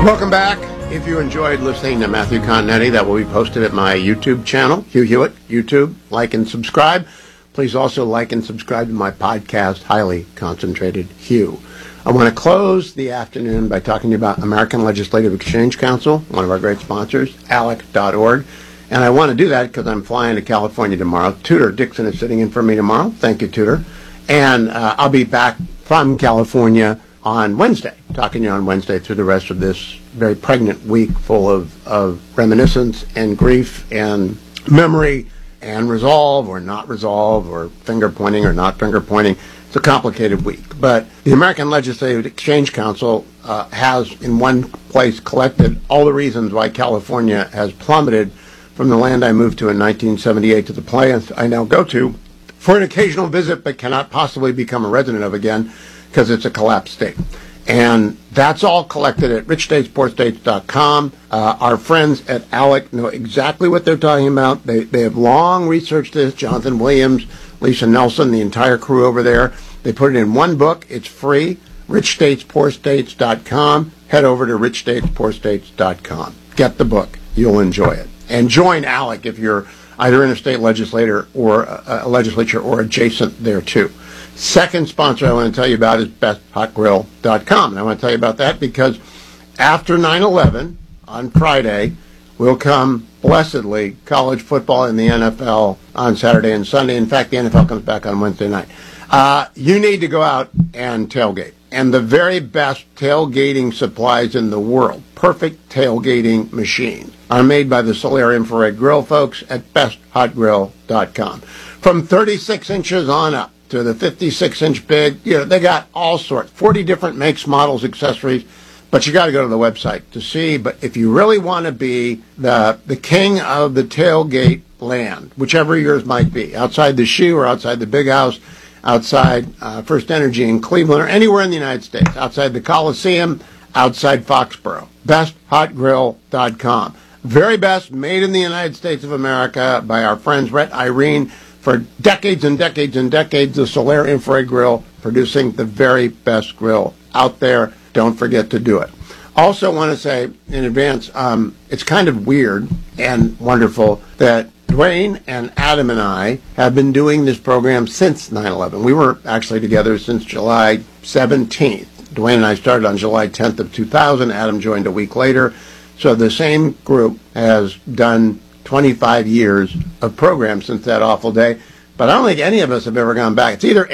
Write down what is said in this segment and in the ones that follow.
Welcome back. If you enjoyed listening to Matthew Continetti, that will be posted at my YouTube channel, Hugh Hewitt, YouTube. Like and subscribe. Please also like and subscribe to my podcast, Highly Concentrated Hugh. I want to close the afternoon by talking to you about American Legislative Exchange Council, one of our great sponsors, ALEC.org. And I want to do that because I'm flying to California tomorrow. Tudor Dixon is sitting in for me tomorrow. Thank you, Tudor. And I'll be back from California on Wednesday, talking to you on Wednesday through the rest of this very pregnant week full of reminiscence and grief and memory and resolve or not resolve or finger pointing or not finger pointing. It's a complicated week. But the American Legislative Exchange Council has in one place collected all the reasons why California has plummeted from the land I moved to in 1978 to the place I now go to for an occasional visit but cannot possibly become a resident of again because it's a collapsed state. And that's all collected at richstatespoorstates.com. Our friends at ALEC know exactly what they're talking about. They have long researched this. Jonathan Williams, Lisa Nelson, the entire crew over there. They put it in one book. It's free. richstatespoorstates.com. Head over to richstatespoorstates.com. Get the book. You'll enjoy it. And join ALEC if you're either in a state legislature or adjacent there too. Second sponsor I want to tell you about is besthotgrill.com. And I want to tell you about that because after 9/11 on Friday will come, blessedly, college football and the NFL on Saturday and Sunday. In fact, the NFL comes back on Wednesday night. You need to go out and tailgate. And the very best tailgating supplies in the world, perfect tailgating machines, are made by the Solar Infrared Grill folks at besthotgrill.com. From 36 inches on up to the 56-inch big, they got all sorts, 40 different makes, models, accessories, but you got to go to the website to see. But if you really want to be the king of the tailgate land, whichever yours might be, outside the shoe or outside the big house, outside First Energy in Cleveland or anywhere in the United States, outside the Coliseum, outside Foxborough, besthotgrill.com. Very best, made in the United States of America by our friends Rhett Irene. For decades and decades and decades, the Solar Infrared Grill producing the very best grill out there. Don't forget to do it. Also want to say in advance, it's kind of weird and wonderful that Dwayne and Adam and I have been doing this program since 9/11. We were actually together since July 17th. Dwayne and I started on July 10th of 2000. Adam joined a week later. So the same group has done 25 years of programs since that awful day. But I don't think any of us have ever gone back. It's either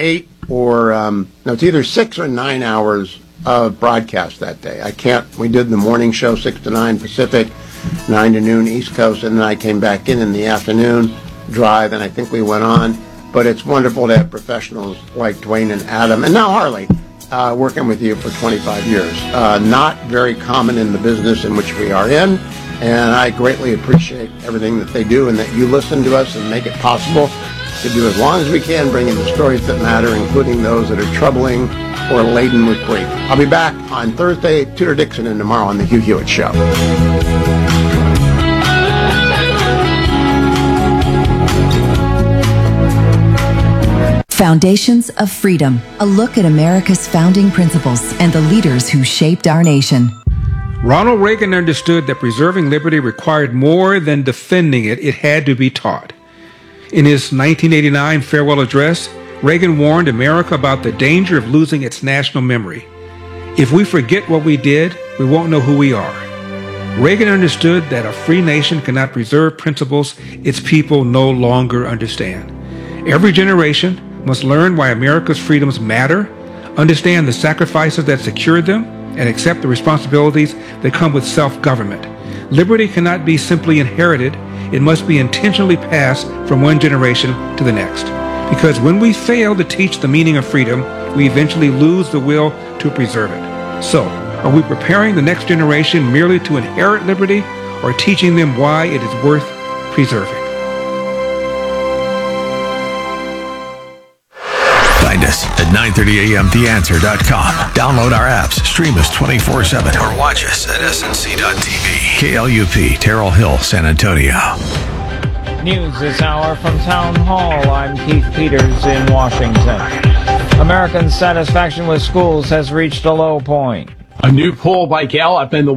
it's either 6 or 9 hours of broadcast that day. We did the morning show 6 to 9 Pacific, 9 to noon East Coast, and then I came back in the afternoon drive, and I think we went on. But it's wonderful to have professionals like Dwayne and Adam, and now Harley, working with you for 25 years. Not very common in the business in which we are in, and I greatly appreciate everything that they do and that you listen to us and make it possible to do as long as we can, bringing the stories that matter, including those that are troubling or laden with grief. I'll be back on Thursday, Tudor Dixon, and tomorrow on The Hugh Hewitt Show. Foundations of Freedom, a look at America's founding principles and the leaders who shaped our nation. Ronald Reagan understood that preserving liberty required more than defending it. It had to be taught. In his 1989 farewell address, Reagan warned America about the danger of losing its national memory. If we forget what we did, we won't know who we are. Reagan understood that a free nation cannot preserve principles its people no longer understand. Every generation must learn why America's freedoms matter, understand the sacrifices that secured them, and accept the responsibilities that come with self-government. Liberty cannot be simply inherited. It must be intentionally passed from one generation to the next. Because when we fail to teach the meaning of freedom, we eventually lose the will to preserve it. So, are we preparing the next generation merely to inherit liberty, or teaching them why it is worth preserving? Find us at 930amtheanswer.com. Download our apps, stream us 24/7, or watch us at snc.tv. KLUP, Terrell Hill, San Antonio. News this hour from Town Hall. I'm Keith Peters in Washington. American satisfaction with schools has reached a low point. A new poll by Gallup and the